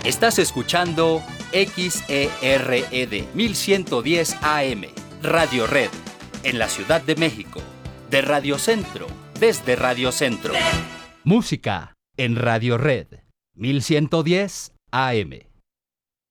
Estás escuchando XERED 1110 AM, Radio Red, en la Ciudad de México, de Radio Centro, desde Radio Centro. Música en Radio Red 1110 AM.